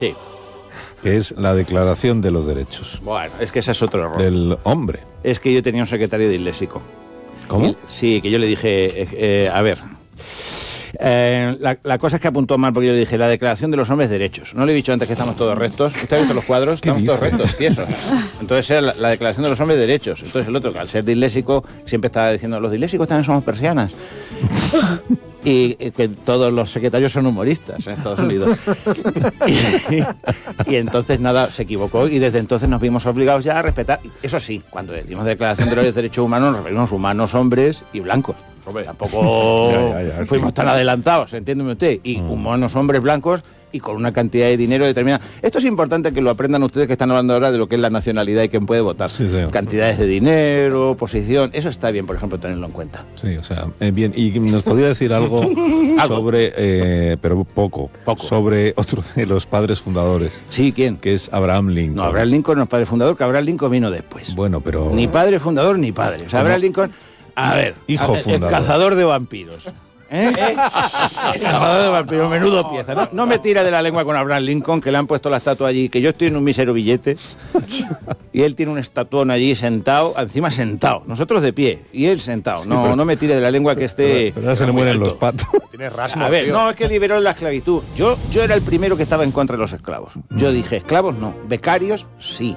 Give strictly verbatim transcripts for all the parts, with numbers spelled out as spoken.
Sí. Que es la Declaración de los Derechos. Bueno, es que ese es otro error. Del hombre. Es que yo tenía un secretario disléxico. ¿Cómo? Sí, que yo le dije, eh, eh, a ver... Eh, la, la cosa es que apuntó mal porque yo le dije la Declaración de los Hombres Derechos. No le he dicho antes que estamos todos rectos. ¿Usted ha visto los cuadros? Estamos todos rectos, tiesos. Entonces era la, la Declaración de los Hombres Derechos. Entonces el otro, que al ser disléxico, siempre estaba diciendo los disléxicos también somos persianas. Y, y que todos los secretarios son humoristas en Estados Unidos. Y, y entonces nada, se equivocó y desde entonces nos vimos obligados ya a respetar. Eso sí, cuando decimos Declaración de los Derechos Humanos nos referimos humanos, hombres y blancos. Hombre, tampoco ya, ya, ya, fuimos sí. tan adelantados, entiéndeme usted. Y mm. humanos, hombres blancos y con una cantidad de dinero determinada. Esto es importante que lo aprendan ustedes que están hablando ahora de lo que es la nacionalidad y quién puede votar. Sí, sí. Cantidades de dinero, posición, eso está bien, por ejemplo, tenerlo en cuenta. Sí, o sea, eh, bien. ¿Y nos podría decir algo sobre, eh, pero poco, poco, sobre otro de los padres fundadores? Sí, ¿quién? Que es Abraham Lincoln. No, Abraham Lincoln no es padre fundador, que Abraham Lincoln vino después. Bueno, pero... Ni padre fundador ni padre. O sea, Abraham Lincoln... A ver, hijo el, fundador. El cazador de vampiros. ¿Eh? El cazador de vampiros, menudo pieza. No, no me tira de la lengua con Abraham Lincoln, que le han puesto la estatua allí, que yo estoy en un mísero billete, y él tiene un estatuón allí sentado, encima sentado, nosotros de pie, y él sentado. No, sí, pero, no me tire de la lengua que esté... Pero, pero se le mueren alto. Los patos. Tiene rasmo, a ver, tío. No, es que liberó la esclavitud. Yo, yo era el primero que estaba en contra de los esclavos. Yo dije, esclavos no, becarios sí.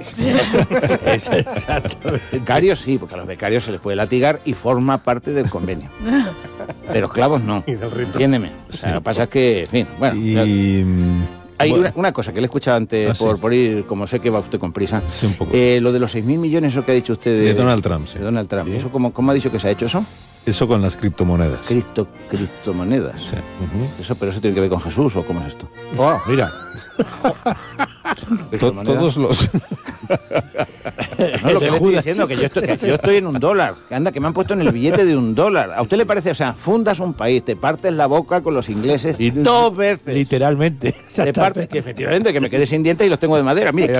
Becarios sí, porque a los becarios se les puede latigar y forma parte del convenio. Pero esclavos no, entiéndeme. O sea, sí. Lo que pasa es que, en fin, bueno. Y... Hay bueno. una, una cosa que le he escuchado antes, ah, por, sí. por ir, como sé que va usted con prisa. Sí, un poco. Eh, lo de los seis mil millones, eso que ha dicho usted de, de Donald Trump. Sí. De Donald Trump. ¿Eso cómo, cómo ha dicho que se ha hecho eso? Eso con las criptomonedas. Cripto, criptomonedas. Sí. Uh-huh. Eso, pero eso tiene que ver con Jesús, ¿o cómo es esto? Oh, mira. To- todos los... No, lo que le estoy diciendo, que yo, estoy, que yo estoy en un dólar. Que anda, que me han puesto en el billete de un dólar. ¿A usted le parece? O sea, fundas un país, te partes la boca con los ingleses y dos veces. Literalmente. Te partes, que efectivamente, que me quedé sin dientes y los tengo de madera. Mire,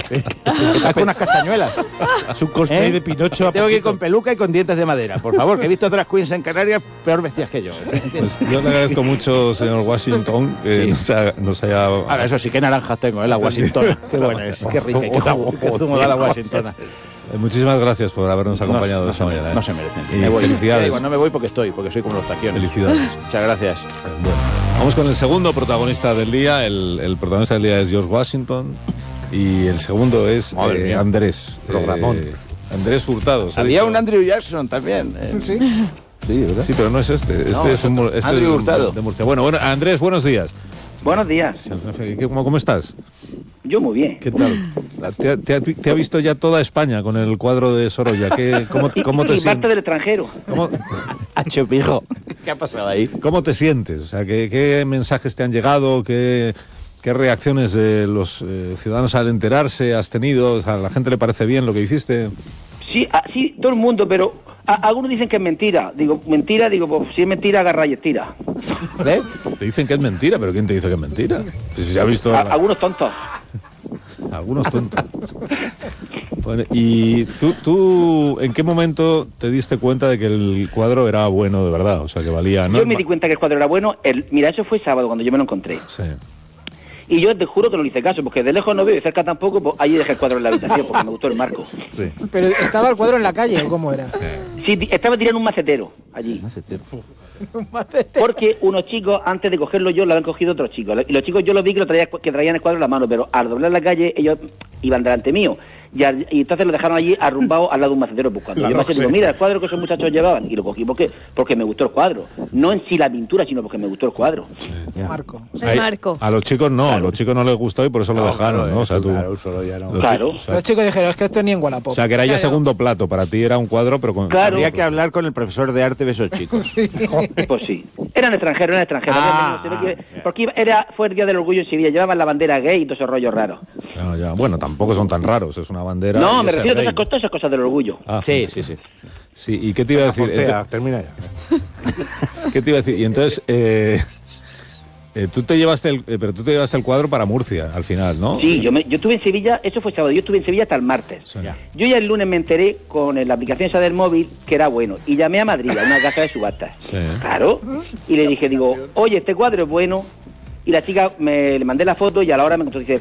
estás con unas castañuelas. Es un cosplay ¿Eh? de Pinocho. Tengo que ir con peluca y con dientes de madera. Por favor, que he visto otras queens en Canarias peor vestidas que yo. Pues yo le agradezco mucho, señor Washington, que sí. nos, ha, nos haya... Ahora, eso sí, qué naranjas tengo, ¿eh? La Washingtona. Qué buena es, qué rica, qué, qué zumo da la Washingtona. Muchísimas gracias por habernos acompañado no, esta no mañana. ¿eh? No se merecen. Y me voy. felicidades. Digo, no me voy porque estoy, porque soy como los taquiones. Felicidades. Muchas gracias. Bueno, vamos con el segundo protagonista del día. El, el protagonista del día es George Washington y el segundo es eh, Andrés. Programón. Eh, Andrés Hurtado. Había dicho. un Andrew Jackson también. ¿eh? Sí. Sí, ¿verdad? Sí, pero no es este. Este no, es un este Andrew es Hurtado. De Murcia. Bueno, bueno, Andrés, buenos días. Buenos días. ¿Cómo, cómo estás? Yo muy bien. ¿Qué tal? ¿Te, te, te ha visto ya toda España con el cuadro de Sorolla? ¿Qué, cómo, cómo te y parte del extranjero. ¿Cómo, Chupijo. ¿Qué ha pasado ahí? ¿Cómo te sientes? O sea, ¿qué, qué mensajes te han llegado? ¿Qué, qué reacciones de los eh, ciudadanos al enterarse has tenido? O sea, ¿a la gente le parece bien lo que hiciste? Sí, a, sí, todo el mundo, pero a, algunos dicen que es mentira. Digo, mentira, digo, pues si es mentira, agarra y estira. ¿Ves? Te dicen que es mentira, pero ¿quién te dice que es mentira? Si se ha visto... A, la... Algunos tontos. Algunos tontos. Bueno, ¿y tú, tú en qué momento te diste cuenta de que el cuadro era bueno de verdad? O sea, que valía... ¿no? Yo me di cuenta que el cuadro era bueno. El, mira, eso fue sábado cuando yo me lo encontré. Sí. Y yo te juro que no le hice caso, porque de lejos no veo y de cerca tampoco, pues allí dejé el cuadro en la habitación, porque me gustó el marco. Sí. ¿Pero estaba el cuadro en la calle o cómo era? Sí, estaba tirando un macetero allí. Macetero. Un macetero. Porque unos chicos, antes de cogerlo yo, lo habían cogido otros chicos. Y los chicos yo los vi que, lo traía, que traían el cuadro en la mano, pero al doblar la calle ellos iban delante mío. Y, al, y entonces lo dejaron allí arrumbado al lado de un macetero buscando. Claro, yo me sí. digo, mira, el cuadro que esos muchachos llevaban. Y lo cogí porque, porque me gustó el cuadro. No en sí la pintura, sino porque me gustó el cuadro. Sí, Marco. O sea, el marco. A los chicos no, claro. A los chicos no les gustó y por eso no, lo dejaron, claro, ¿no? O sea, tú, claro, solo ya no. Los, claro. O sea, los chicos dijeron, es que esto ni en Wallapop. O sea, que era ya claro. Segundo plato. Para ti era un cuadro, pero con... Claro. Habría que hablar con el profesor de arte de esos chicos. Sí. Pues sí. Eran extranjeros, eran extranjeros. Ah, que, porque era, fue el Día del Orgullo en Sevilla. Llevaban la bandera gay y todos esos rollos raros. Ya, ya. Bueno, tampoco son tan raros. Es una bandera... No, me refiero a esas cosas, esas cosas del orgullo. Ah, sí, sí, sí. Sí, ¿y qué te iba a decir? Portea, entonces, termina ya. ¿Qué te iba a decir? Y entonces... Eh, Eh, tú te llevaste el, eh, pero tú te llevaste el cuadro para Murcia al final, ¿no? Sí, yo, me, yo estuve en Sevilla, eso fue sábado, yo estuve en Sevilla hasta el martes. Sí. Ya. Yo ya el lunes me enteré con la aplicación esa del móvil que era bueno y llamé a Madrid, a una casa de subastas. Sí. Claro, y le dije, digo, oye, este cuadro es bueno Y la chica, me le mandé la foto y a la hora me contó, dice,